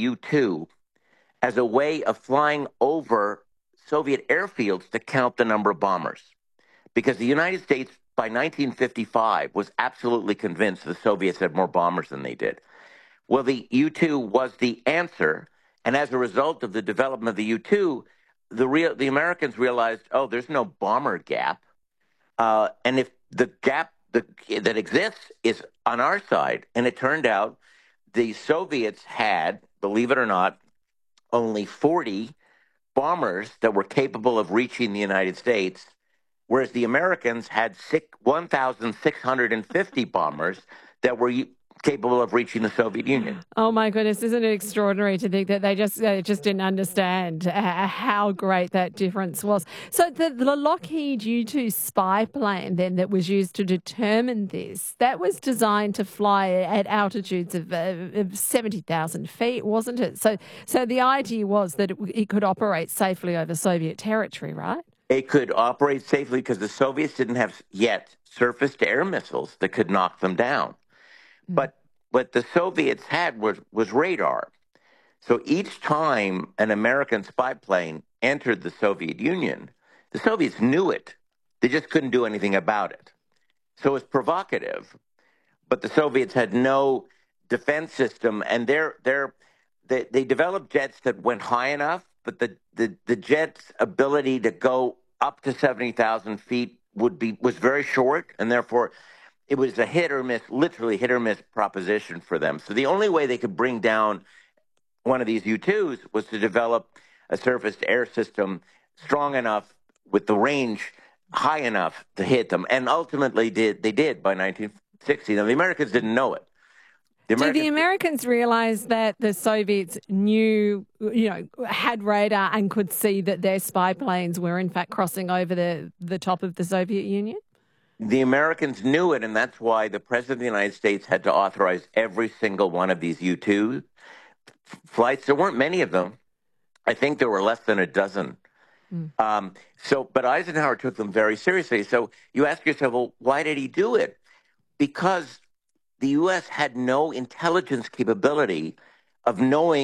U-2 as a way of flying over Soviet airfields to count the number of bombers. Because the United States, by 1955, was absolutely convinced the Soviets had more bombers than they did. Well, the U-2 was the answer, and as a result of the development of the U-2, the Americans realized, oh, there's no bomber gap, and if the gap that exists is on our side. And it turned out the Soviets had, believe it or not, only 40 bombers that were capable of reaching the United States, whereas the Americans had 1,650 bombers that were capable of reaching the Soviet Union. Oh my goodness, isn't it extraordinary to think that they just didn't understand how great that difference was? So the Lockheed U-2 spy plane then that was used to determine this, that was designed to fly at altitudes of 70,000 feet, wasn't it? So the idea was that it could operate safely over Soviet territory, right? It could operate safely because the Soviets didn't have yet surface-to-air missiles that could knock them down. But what the Soviets had was radar. So each time an American spy plane entered the Soviet Union, the Soviets knew it. They just couldn't do anything about it. So it was provocative. But the Soviets had no defense system, and they developed jets that went high enough, but the jet's ability to go up to 70,000 feet was very short, and therefore it was a hit or miss, literally hit or miss proposition for them. So the only way they could bring down one of these U-2s was to develop a surface-to-air system strong enough with the range high enough to hit them. And ultimately they did by 1960. Now, the Americans didn't know it. Did the Americans realize that the Soviets had radar and could see that their spy planes were in fact crossing over the top of the Soviet Union? The Americans knew it, and that's why the President of the United States had to authorize every single one of these U-2 flights. There weren't many of them. I think there were less than a dozen. But Eisenhower took them very seriously. So you ask yourself, well, why did he do it? Because the U.S. had no intelligence capability of knowing